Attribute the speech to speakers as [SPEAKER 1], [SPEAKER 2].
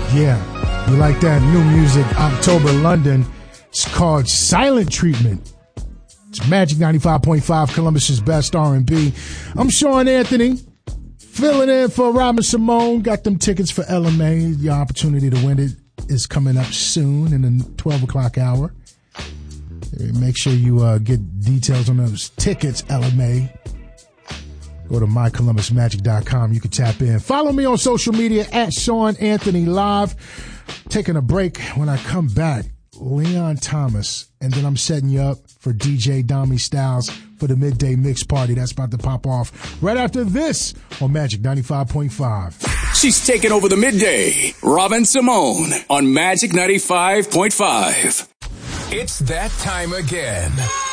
[SPEAKER 1] Yeah, you like that new music, October London. It's called Silent Treatment. It's Magic 95.5, Columbus's best R&B. I'm Sean Anthony, filling in for Robin Simone. Got them tickets for LMA. Your opportunity to win it is coming up soon in the 12 o'clock hour. Make sure you get details on those tickets, LMA. Go to mycolumbusmagic.com. You can tap in. Follow me on social media at Sean Anthony Live. Taking a break. When I come back, Leon Thomas. And then I'm setting you up for DJ Dommy Styles for the midday mix party. That's about to pop off right after this on Magic 95.5.
[SPEAKER 2] She's taking over the midday. Robin Simone on Magic 95.5.
[SPEAKER 3] It's that time again.